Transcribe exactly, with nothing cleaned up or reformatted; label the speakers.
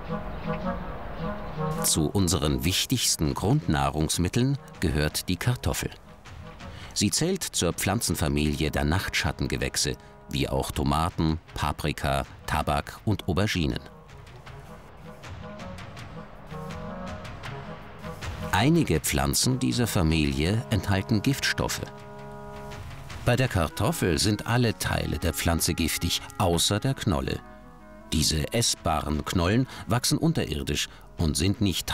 Speaker 1: Zu unseren wichtigsten Grundnahrungsmitteln gehört die Kartoffel. Sie zählt zur Pflanzenfamilie der Nachtschattengewächse, wie auch Tomaten, Paprika, Tabak und Auberginen. Einige Pflanzen dieser Familie enthalten Giftstoffe. Bei der Kartoffel sind alle Teile der Pflanze giftig, außer der Knolle. Diese essbaren Knollen wachsen unterirdisch und sind nicht